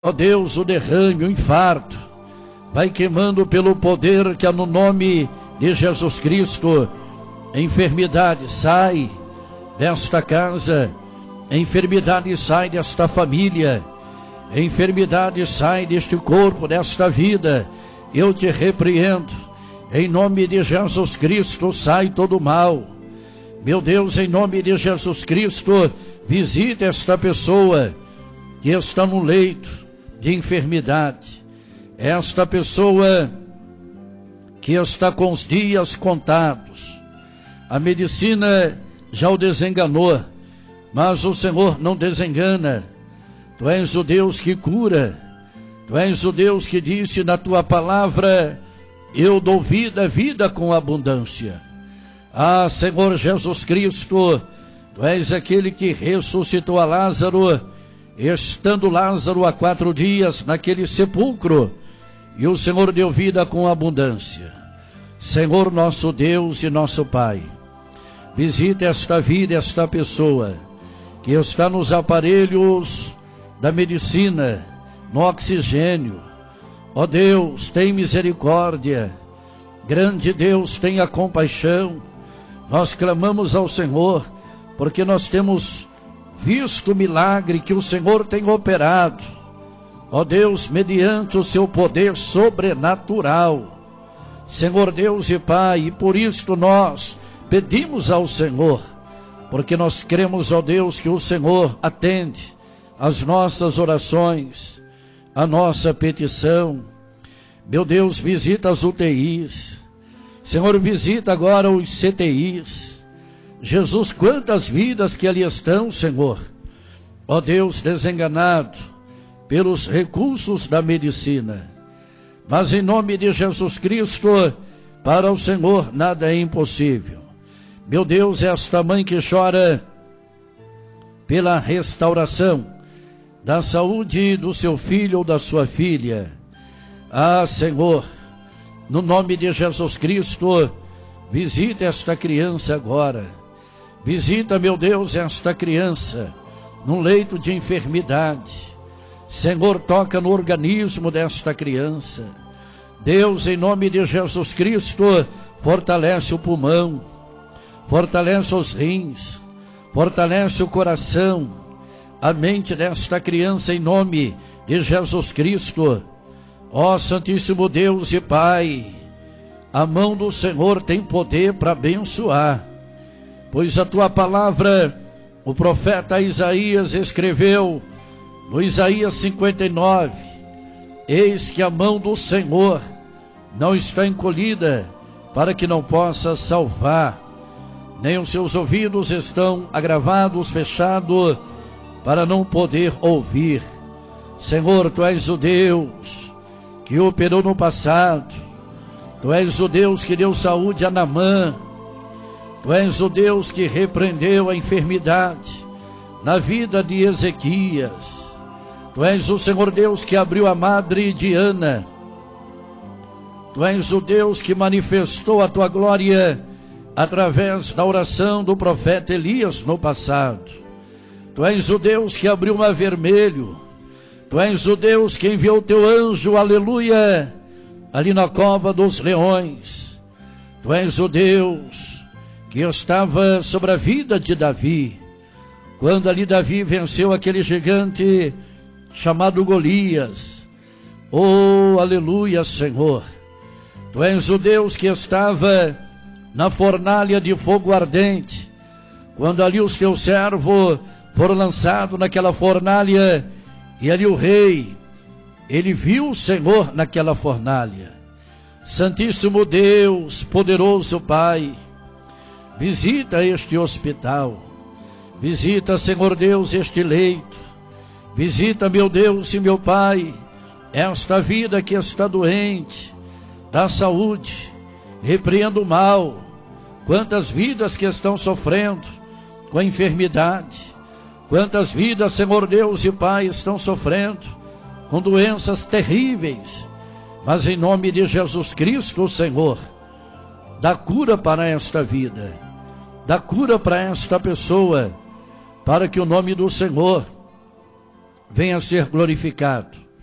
Ó Deus, o derrame, o infarto, vai queimando pelo poder que há no nome de Jesus Cristo. Enfermidade sai desta casa, enfermidade sai desta família, enfermidade sai deste corpo, desta vida. Eu te repreendo, em nome de Jesus Cristo, sai todo mal. Meu Deus, em nome de Jesus Cristo, visita esta pessoa que está no leito de enfermidade, esta pessoa que está com os dias contados. A medicina já o desenganou, mas o Senhor não desengana. Tu és o Deus que cura, tu és o Deus que disse na tua palavra: eu dou vida, vida com abundância. Ah, Senhor Jesus Cristo, tu és aquele que ressuscitou a Lázaro, estando Lázaro há 4 dias naquele sepulcro, e o Senhor deu vida com abundância. Senhor nosso Deus e nosso Pai, visita esta vida, esta pessoa que está nos aparelhos da medicina, no oxigênio. Ó Deus, tem misericórdia, grande Deus, tenha compaixão. Nós clamamos ao Senhor, porque nós temos visto o milagre que o Senhor tem operado, ó Deus, mediante o seu poder sobrenatural. Senhor Deus e Pai, e por isto nós pedimos ao Senhor, porque nós cremos, ó Deus, que o Senhor atende as nossas orações, a nossa petição. Meu Deus, visita as UTIs, Senhor, visita agora os CTIs. Jesus, quantas vidas que ali estão, Senhor, ó Deus, desenganado pelos recursos da medicina, mas em nome de Jesus Cristo, para o Senhor nada é impossível. Meu Deus, esta mãe que chora pela restauração da saúde do seu filho ou da sua filha, ah, Senhor, no nome de Jesus Cristo, visita esta criança agora. Visita, meu Deus, esta criança num leito de enfermidade. Senhor, toca no organismo desta criança. Deus, em nome de Jesus Cristo, fortalece o pulmão, fortalece os rins, fortalece o coração, a mente desta criança, em nome de Jesus Cristo. Ó Santíssimo Deus e Pai, a mão do Senhor tem poder para abençoar, pois a tua palavra, o profeta Isaías escreveu no Isaías 59, eis que a mão do Senhor não está encolhida para que não possa salvar, nem os seus ouvidos estão agravados, fechados, para não poder ouvir. Senhor, tu és o Deus que operou no passado, tu és o Deus que deu saúde a Naamã, tu és o Deus que repreendeu a enfermidade na vida de Ezequias. Tu és o Senhor Deus que abriu a madre de Ana. Tu és o Deus que manifestou a tua glória através da oração do profeta Elias no passado. Tu és o Deus que abriu o mar vermelho. Tu és o Deus que enviou o teu anjo, aleluia, ali na cova dos leões. Tu és o Deus que estava sobre a vida de Davi, quando ali Davi venceu aquele gigante chamado Golias. Oh, aleluia, Senhor. Tu és o Deus que estava na fornalha de fogo ardente, quando ali os teus servos foram lançados naquela fornalha, e ali o rei, ele viu o Senhor naquela fornalha. Santíssimo Deus, poderoso Pai, visita este hospital, visita, Senhor Deus, este leito, visita, meu Deus e meu Pai, esta vida que está doente, dá saúde, repreenda o mal. Quantas vidas que estão sofrendo com a enfermidade, quantas vidas, Senhor Deus e Pai, estão sofrendo com doenças terríveis, mas em nome de Jesus Cristo, Senhor, dá cura para esta vida, dá cura para esta pessoa, para que o nome do Senhor venha a ser glorificado.